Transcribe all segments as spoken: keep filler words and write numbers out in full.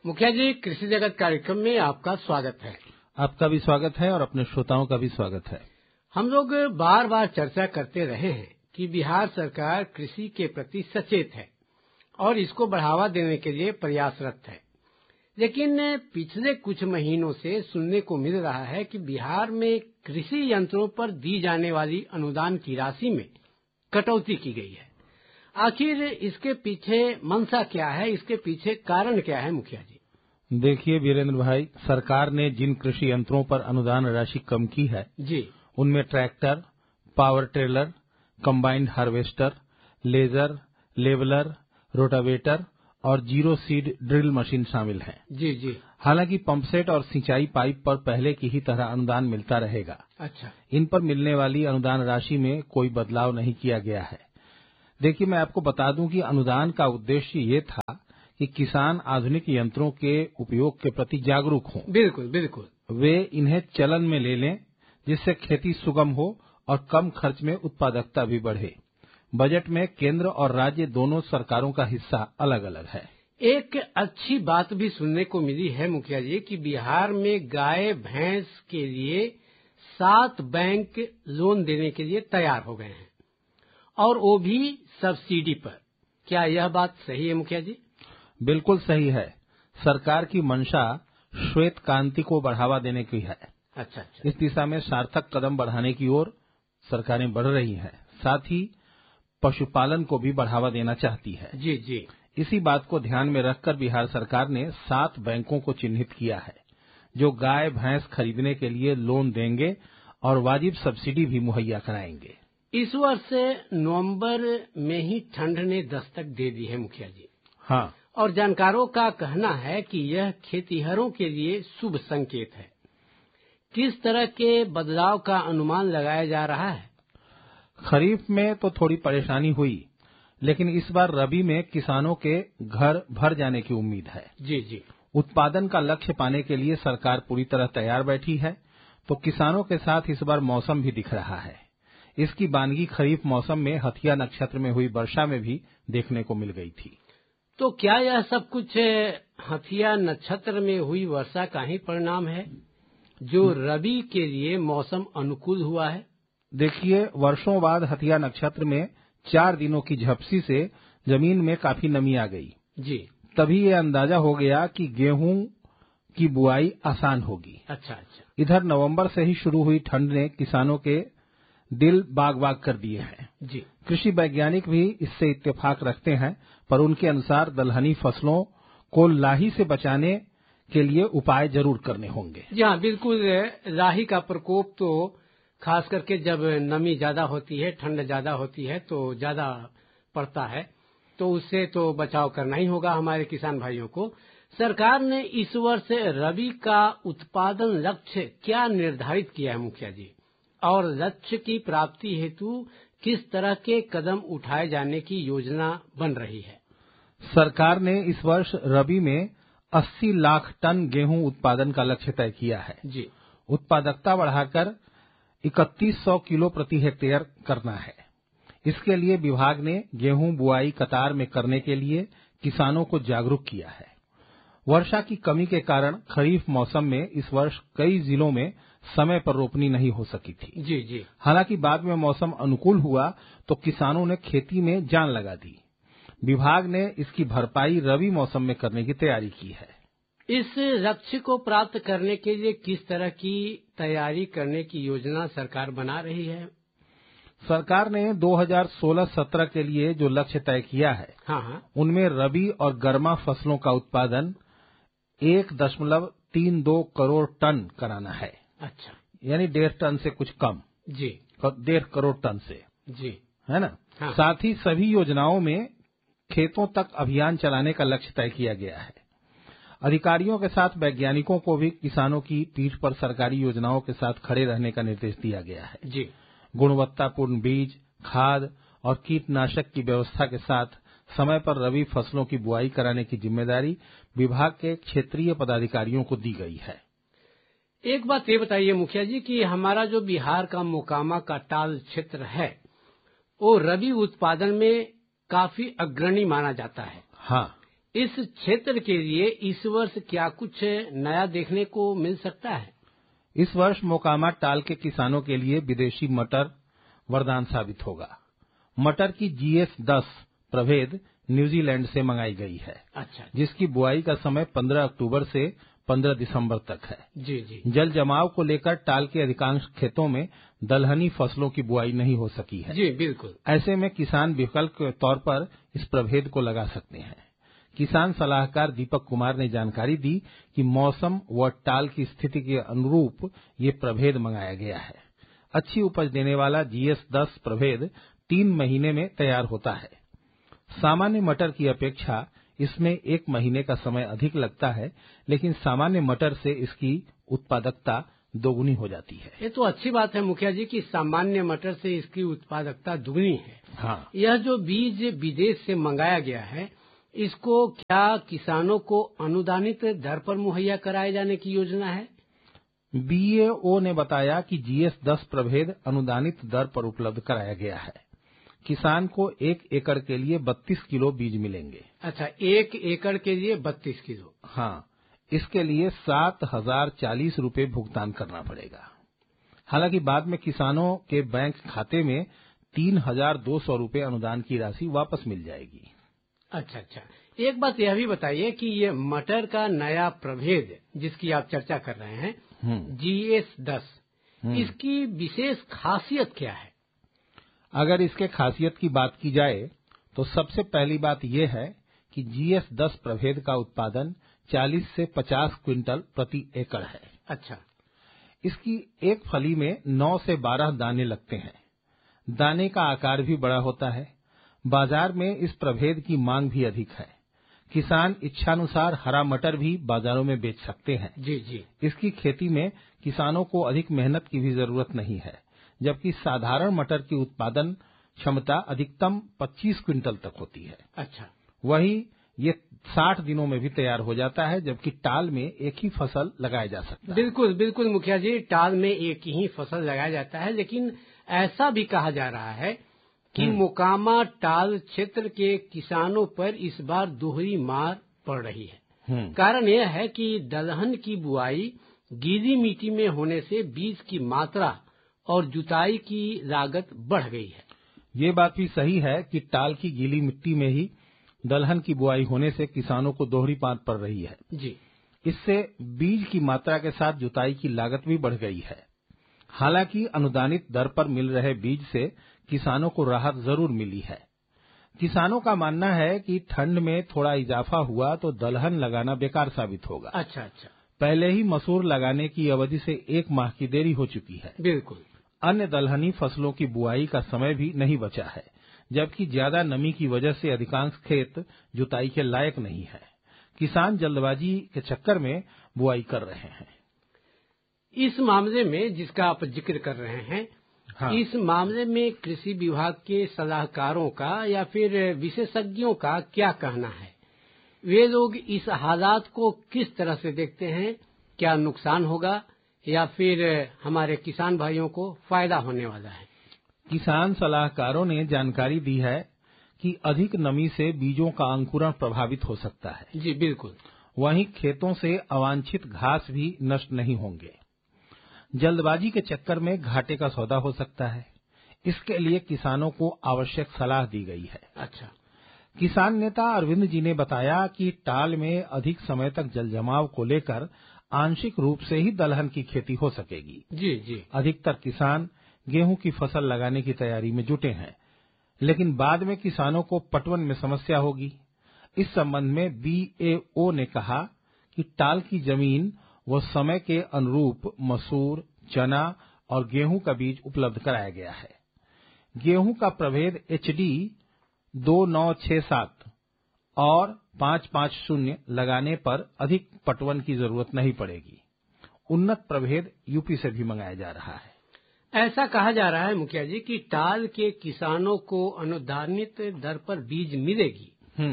मुखिया जी, कृषि जगत कार्यक्रम में आपका स्वागत है। आपका भी स्वागत है और अपने श्रोताओं का भी स्वागत है। हम लोग बार बार चर्चा करते रहे हैं कि बिहार सरकार कृषि के प्रति सचेत है और इसको बढ़ावा देने के लिए प्रयासरत है, लेकिन पिछले कुछ महीनों से सुनने को मिल रहा है कि बिहार में कृषि यंत्रों पर दी जाने वाली अनुदान की राशि में कटौती की गई है। आखिर इसके पीछे मंशा क्या है, इसके पीछे कारण क्या है मुखिया जी? देखिए वीरेंद्र भाई, सरकार ने जिन कृषि यंत्रों पर अनुदान राशि कम की है जी, उनमें tractor, power trailer, combined harvester, laser, leveller, rotavator और जीरो सीड ड्रिल मशीन शामिल हैं। जी जी। हालांकि पंपसेट और सिंचाई पाइप पर पहले की ही तरह अनुदान मिलता रहेगा। अच्छा। इन पर मिलने वाली अनुदान राशि में कोई बदलाव नहीं किया गया है। देखिए, मैं आपको बता दूं कि अनुदान का उद्देश्य ये था कि किसान आधुनिक यंत्रों के उपयोग के प्रति जागरूक हों। बिल्कुल बिल्कुल। वे इन्हें चलन में ले लें, जिससे खेती सुगम हो और कम खर्च में उत्पादकता भी बढ़े। बजट में केंद्र और राज्य दोनों सरकारों का हिस्सा अलग अलग है। एक अच्छी बात भी सुनने को मिली है मुखिया जी कि बिहार में गाय भैंस के लिए सात बैंक लोन देने के लिए तैयार हो गए हैं, और वो भी सब्सिडी पर। क्या यह बात सही है मुखिया जी? बिल्कुल सही है। सरकार की मंशा श्वेत क्रांति को बढ़ावा देने की है। अच्छा अच्छा। इस दिशा में सार्थक कदम बढ़ाने की ओर सरकारें बढ़ रही हैं। साथ ही पशुपालन को भी बढ़ावा देना चाहती है। जी जी। इसी बात को ध्यान में रखकर बिहार सरकार ने सात बैंकों को चिन्हित किया है, जो गाय भैंस खरीदने के लिए लोन देंगे और वाजिब सब्सिडी भी मुहैया कराएंगे। इस वर्ष नवंबर में ही ठंड ने दस्तक दे दी है मुखिया जी। हाँ, और जानकारों का कहना है कि यह खेतिहरों के लिए शुभ संकेत है। किस तरह के बदलाव का अनुमान लगाया जा रहा है? खरीफ में तो थोड़ी परेशानी हुई, लेकिन इस बार रबी में किसानों के घर भर जाने की उम्मीद है। जी जी। उत्पादन का लक्ष्य पाने के लिए सरकार पूरी तरह तैयार बैठी है, तो किसानों के साथ इस बार मौसम भी दिख रहा है। इसकी बानगी खरीफ मौसम में हथिया नक्षत्र में हुई वर्षा में भी देखने को मिल गई थी। तो क्या यह सब कुछ हथिया नक्षत्र में हुई वर्षा का ही परिणाम है, जो रबी के लिए मौसम अनुकूल हुआ है? देखिए, वर्षों बाद हथिया नक्षत्र में चार दिनों की झपसी से जमीन में काफी नमी आ गई। जी। तभी ये अंदाजा हो गया कि गेहूं की बुआई आसान होगी। अच्छा अच्छा। इधर नवंबर से ही शुरू हुई ठंड ने किसानों के दिल बाग बाग कर दिए हैं। जी। कृषि वैज्ञानिक भी इससे इत्तेफाक रखते हैं, पर उनके अनुसार दलहनी फसलों को लाही से बचाने के लिए उपाय जरूर करने होंगे। जी हाँ, बिल्कुल। लाही का प्रकोप तो खास करके जब नमी ज्यादा होती है, ठंड ज्यादा होती है तो ज्यादा पड़ता है, तो उससे तो बचाव करना ही होगा हमारे किसान भाइयों को। सरकार ने इस वर्ष रबी का उत्पादन लक्ष्य क्या निर्धारित किया है मुखिया जी, और लक्ष्य की प्राप्ति हेतु किस तरह के कदम उठाए जाने की योजना बन रही है? सरकार ने इस वर्ष रबी में अस्सी लाख टन गेहूं उत्पादन का लक्ष्य तय किया है। जी। उत्पादकता बढ़ाकर इकतीस सौ किलो प्रति हेक्टेयर करना है। इसके लिए विभाग ने गेहूं बुआई कतार में करने के लिए किसानों को जागरूक किया है। वर्षा की कमी के कारण खरीफ मौसम में इस वर्ष कई जिलों में समय पर रोपनी नहीं हो सकी थी। जी जी। हालांकि बाद में मौसम अनुकूल हुआ तो किसानों ने खेती में जान लगा दी। विभाग ने इसकी भरपाई रबी मौसम में करने की तैयारी की है। इस लक्ष्य को प्राप्त करने के लिए किस तरह की तैयारी करने की योजना सरकार बना रही है? सरकार ने दो हज़ार सोलह सत्रह के लिए जो लक्ष्य तय किया है, हाँ हाँ, उनमें रबी और गर्मा फसलों का उत्पादन एक दशमलव तीन दो करोड़ टन कराना है। अच्छा। यानी डेढ़ टन से कुछ कम। जी। डेढ़ करोड़ टन से, जी, है ना? हाँ। साथ ही सभी योजनाओं में खेतों तक अभियान चलाने का लक्ष्य तय किया गया है। अधिकारियों के साथ वैज्ञानिकों को भी किसानों की पीठ पर सरकारी योजनाओं के साथ खड़े रहने का निर्देश दिया गया है। जी। गुणवत्तापूर्ण बीज, खाद और कीटनाशक की व्यवस्था के साथ समय पर रबी फसलों की बुआई कराने की जिम्मेदारी विभाग के क्षेत्रीय पदाधिकारियों को दी गई है। एक बात ये बताइए मुखिया जी कि हमारा जो बिहार का मोकामा का टाल क्षेत्र है, वो रबी उत्पादन में काफी अग्रणी माना जाता है। हाँ। इस क्षेत्र के लिए इस वर्ष क्या कुछ नया देखने को मिल सकता है? इस वर्ष मोकामा टाल के किसानों के लिए विदेशी मटर वरदान साबित होगा। मटर की जी एस दस प्रभेद न्यूजीलैंड से मंगाई गई है। अच्छा, जिसकी बुआई का समय पंद्रह अक्टूबर से पंद्रह दिसंबर तक है। जी जी। जल जमाव को लेकर टाल के अधिकांश खेतों में दलहनी फसलों की बुआई नहीं हो सकी है। जी बिल्कुल। ऐसे में किसान विकल्प के तौर पर इस प्रभेद को लगा सकते हैं। किसान सलाहकार दीपक कुमार ने जानकारी दी कि मौसम व टाल की स्थिति के अनुरूप ये प्रभेद मंगाया गया है। अच्छी उपज देने वाला जी एस दस प्रभेद तीन महीने में तैयार होता है। सामान्य मटर की अपेक्षा इसमें एक महीने का समय अधिक लगता है, लेकिन सामान्य मटर से इसकी उत्पादकता दोगुनी हो जाती है। ये तो अच्छी बात है मुखिया जी कि सामान्य मटर से इसकी उत्पादकता दुगनी है। हाँ। यह जो बीज विदेश से मंगाया गया है, इसको क्या किसानों को अनुदानित दर पर मुहैया कराए जाने की योजना है? बी ए ओ ने बताया कि जी एस दस प्रभेद अनुदानित दर पर उपलब्ध कराया गया है। किसान को एक एकड़ के लिए बत्तीस किलो बीज मिलेंगे। अच्छा, एक एकड़ के लिए बत्तीस किलो। हाँ, इसके लिए सात हजार चालीस रूपये भुगतान करना पड़ेगा। हालांकि बाद में किसानों के बैंक खाते में तीन हजार दो सौ रूपये अनुदान की राशि वापस मिल जाएगी। अच्छा अच्छा, एक बात यह भी बताइए कि ये मटर का नया प्रभेद जिसकी आप चर्चा कर रहे हैं, जी एस दस, इसकी विशेष खासियत क्या है? अगर इसके खासियत की बात की जाए तो सबसे पहली बात यह है कि जी एस दस प्रभेद का उत्पादन चालीस से पचास क्विंटल प्रति एकड़ है। अच्छा। इसकी एक फली में नौ से बारह दाने लगते हैं। दाने का आकार भी बड़ा होता है। बाजार में इस प्रभेद की मांग भी अधिक है। किसान इच्छानुसार हरा मटर भी बाजारों में बेच सकते हैं। जी जी। इसकी खेती में किसानों को अधिक मेहनत की भी जरूरत नहीं है, जबकि साधारण मटर की उत्पादन क्षमता अधिकतम पच्चीस क्विंटल तक होती है। अच्छा। वही ये साठ दिनों में भी तैयार हो जाता है, जबकि टाल में एक ही फसल लगाया जा सकता है। बिल्कुल बिल्कुल मुखिया जी, टाल में एक ही फसल लगाया जाता है, लेकिन ऐसा भी कहा जा रहा है कि मोकामा टाल क्षेत्र के किसानों पर इस बार दोहरी मार पड़ रही है। कारण यह है कि दलहन की बुआई गीली मिट्टी में होने से बीज की मात्रा और जुताई की लागत बढ़ गई है। ये बात भी सही है कि टाल की गीली मिट्टी में ही दलहन की बुआई होने से किसानों को दोहरी मार पड़ रही है। जी। इससे बीज की मात्रा के साथ जुताई की लागत भी बढ़ गई है। हालांकि अनुदानित दर पर मिल रहे बीज से किसानों को राहत जरूर मिली है। किसानों का मानना है कि ठंड में थोड़ा इजाफा हुआ तो दलहन लगाना बेकार साबित होगा। अच्छा अच्छा। पहले ही मसूर लगाने की अवधि से एक माह की देरी हो चुकी है। बिल्कुल। अन्य दलहनी फसलों की बुआई का समय भी नहीं बचा है, जबकि ज्यादा नमी की वजह से अधिकांश खेत जुताई के लायक नहीं है। किसान जल्दबाजी के चक्कर में बुआई कर रहे हैं। इस मामले में जिसका आप जिक्र कर रहे हैं, हाँ। इस मामले में कृषि विभाग के सलाहकारों का या फिर विशेषज्ञों का क्या कहना है? वे लोग इस हालात को किस तरह से देखते हैं? क्या नुकसान होगा या फिर हमारे किसान भाइयों को फायदा होने वाला है? किसान सलाहकारों ने जानकारी दी है कि अधिक नमी से बीजों का अंकुरण प्रभावित हो सकता है। जी बिल्कुल। वहीं खेतों से अवांछित घास भी नष्ट नहीं होंगे। जल्दबाजी के चक्कर में घाटे का सौदा हो सकता है। इसके लिए किसानों को आवश्यक सलाह दी गई है। अच्छा। किसान नेता अरविंद जी ने बताया कि टाल में अधिक समय तक जल जमाव को लेकर आंशिक रूप से ही दलहन की खेती हो सकेगी। जी जी। अधिकतर किसान गेहूं की फसल लगाने की तैयारी में जुटे हैं, लेकिन बाद में किसानों को पटवन में समस्या होगी। इस संबंध में बी ए ओ ने कहा कि टाल की जमीन व समय के अनुरूप मसूर, चना और गेहूं का बीज उपलब्ध कराया गया है। गेहूं का प्रभेद एच डी दो नौ छह सात और पाँच पाँच शून्य लगाने पर अधिक पटवन की जरूरत नहीं पड़ेगी। उन्नत प्रभेद यूपी से भी मंगाया जा रहा है। ऐसा कहा जा रहा है मुखिया जी कि टाल के किसानों को अनुदानित दर पर बीज मिलेगी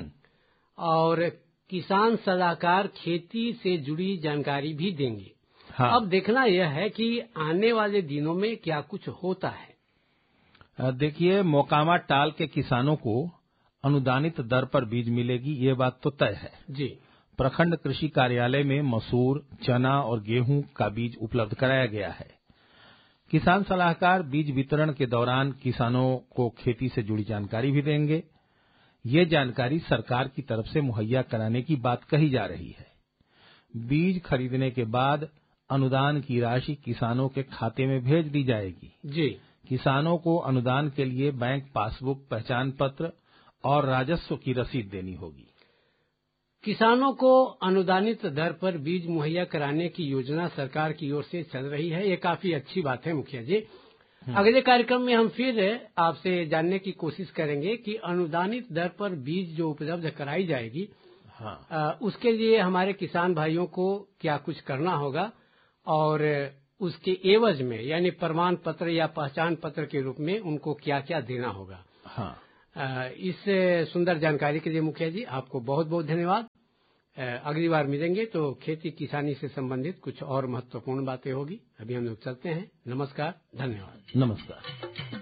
और किसान सलाहकार खेती से जुड़ी जानकारी भी देंगे। हाँ। अब देखना यह है कि आने वाले दिनों में क्या कुछ होता है। देखिए, मोकामा टाल के किसानों को अनुदानित दर पर बीज मिलेगी, ये बात तो तय है जी। प्रखंड कृषि कार्यालय में मसूर, चना और गेहूं का बीज उपलब्ध कराया गया है। किसान सलाहकार बीज वितरण के दौरान किसानों को खेती से जुड़ी जानकारी भी देंगे। ये जानकारी सरकार की तरफ से मुहैया कराने की बात कही जा रही है। बीज खरीदने के बाद अनुदान की राशि किसानों के खाते में भेज दी जाएगी। जी। किसानों को अनुदान के लिए बैंक पासबुक, पहचान पत्र और राजस्व की रसीद देनी होगी। किसानों को अनुदानित दर पर बीज मुहैया कराने की योजना सरकार की ओर से चल रही है। ये काफी अच्छी बात है मुखिया जी। अगले कार्यक्रम में हम फिर आपसे जानने की कोशिश करेंगे कि अनुदानित दर पर बीज जो उपलब्ध कराई जाएगी, हाँ। आ, उसके लिए हमारे किसान भाइयों को क्या कुछ करना होगा और उसके एवज में यानी प्रमाण पत्र या पहचान पत्र के रूप में उनको क्या क्या देना होगा। हाँ। आ, इस सुंदर जानकारी के लिए मुखिया जी आपको बहुत बहुत धन्यवाद। अगली बार मिलेंगे तो खेती किसानी से संबंधित कुछ और महत्वपूर्ण बातें होगी। अभी हम लोग चलते हैं। नमस्कार, धन्यवाद। नमस्कार।